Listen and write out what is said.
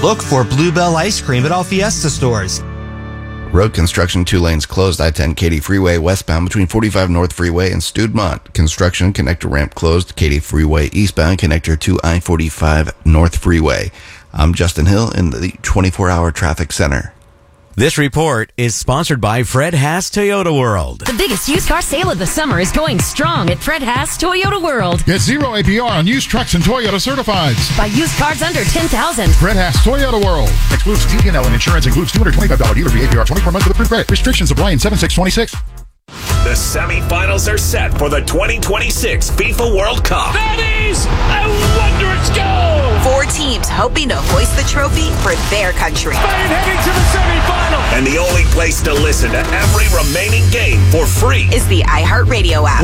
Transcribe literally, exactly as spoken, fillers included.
Look for Bluebell Ice Cream at all Fiesta stores. Road construction, two lanes closed. I ten Katy Freeway westbound between forty-five North Freeway and Studmont. Construction, connector ramp closed. Katy Freeway eastbound, connector to I forty-five North Freeway. I'm Justin Hill in the twenty-four hour traffic center. This report is sponsored by Fred Haas Toyota World. The biggest used car sale of the summer is going strong at Fred Haas Toyota World. Get zero A P R on used trucks and Toyota certifieds. Buy used cars under ten thousand dollars. Fred Haas Toyota World. Excludes T and L and insurance. Includes two hundred twenty-five dollars dealer fee A P R twenty-four months with approved credit. Restrictions apply in seven six twenty-six. The semifinals are set for the twenty twenty-six FIFA World Cup. That is a wondrous goal! Four teams hoping to hoist the trophy for their country. Spain heading to the semifinal! And the only place to listen to every remaining game for free is the iHeartRadio app.